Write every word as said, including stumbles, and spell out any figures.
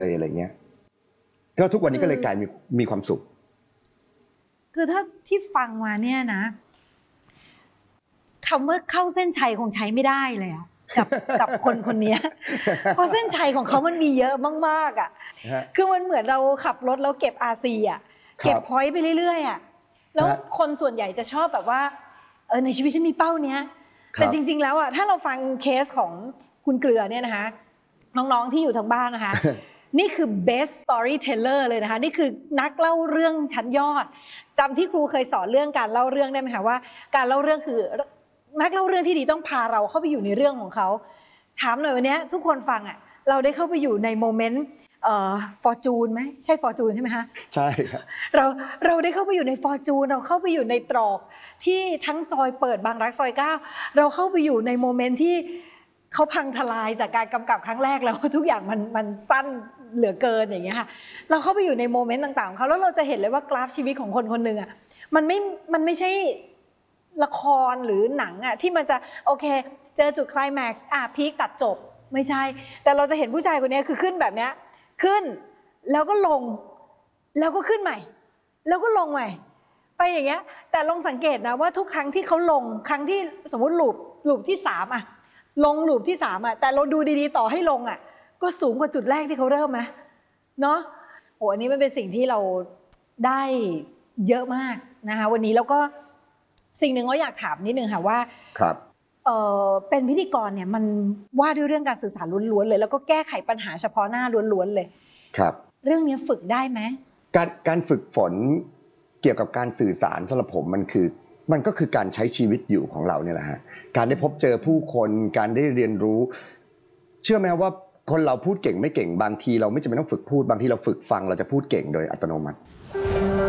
อะไรเงี้ยก็ทุกวันนี้ก็เลยกลายมีมีความสุขคือถ้าที่ฟังมาเนี่ยนะคำว่าเข้าเส้นชัยคงใช้ไม่ได้เลยอะกับกับคนคนนี้เพราะเส้นชัยของเขามันมีเยอะมากๆอ่ะคือมันเหมือนเราขับรถแล้วเก็บ อาร์ ซี อ่ะเก็บพอยต์ไปเรื่อยๆอ่ะแล้วคนส่วนใหญ่จะชอบแบบว่าเออในชีวิตฉันมีเป้าเนี้ยแต่จริงๆแล้วอ่ะถ้าเราฟังเคสของคุณเกลือเนี่ยนะคะน้องๆที่อยู่ทางบ้านนะคะนี่คือ best storyteller เลยนะคะนี่คือนักเล่าเรื่องชั้นยอดจำที่ครูเคยสอนเรื่องการเล่าเรื่องได้ไหมคะว่าการเล่าเรื่องคือนักเล่าเรื่องที่ดีต้องพาเราเข้าไปอยู่ในเรื่องของเขาถามหน่อยวันนี้ทุกคนฟังอ่ะเราได้เข้าไปอยู่ในโมเมนต์เอ่อฟอร์จูนไหมใช่ฟอร์จูนใช่ไหมคะใช่ครับเราเราได้เข้าไปอยู่ในฟอร์จูนเราเข้าไปอยู่ในตรอกที่ทั้งซอยเปิดบางรักซอยเก้าเราเข้าไปอยู่ในโมเมนต์ที่เขาพังทลายจากการกำกับครั้งแรกแล้วทุกอย่างมันมันสั้นเหลือเกินอย่างเงี้ยค่ะเราเข้าไปอยู่ในโมเมนต์ต่างๆของเขาแล้วเราจะเห็นเลยว่ากราฟชีวิตของคนคนหนึ่งอ่ะมันไม่มันไม่ใช่ละครหรือหนังอ่ะที่มันจะโอเคเจอจุดไคลแม็กซ์อ่ะพีคตัดจบไม่ใช่แต่เราจะเห็นผู้ชายคนนี้คือขึ้นแบบเนี้ยขึ้นแล้วก็ลงแล้วก็ขึ้นใหม่แล้วก็ลงใหม่ไปอย่างเงี้ยแต่ลองสังเกตนะว่าทุกครั้งที่เขาลงครั้งที่สมมติลูปลูปที่สามอะลงลูปที่สามอะแต่เราดูดีๆต่อให้ลงอะก็สูงกว่าจุดแรกที่เขาเริ่มไหมเนาะโอ้อันนี้มันเป็นสิ่งที่เราได้เยอะมากนะคะวันนี้แล้วก็สิ่งหนึ่งก็อยากถามนิดนึงค่ะว่าครับเออเป็นพิธีกรเนี่ยมันว่าด้วยเรื่องการสื่อสารล้วนๆเลยแล้วก็แก้ไขปัญหาเฉพาะหน้าล้วนๆเลยครับเรื่องนี้ฝึกได้ไหมการการฝึกฝนเกี่ยวกับการสื่อสารสำหรับผมมันคือมันก็คือการใช้ชีวิตอยู่ของเราเนี่ยแหละฮะการได้พบเจอผู้คนการได้เรียนรู้เชื่อไหมว่าคนเราพูดเก่งไม่เก่งบางทีเราไม่จำเป็นต้องฝึกพูดบางทีเราฝึกฟังเราจะพูดเก่งโดยอัตโนมัติ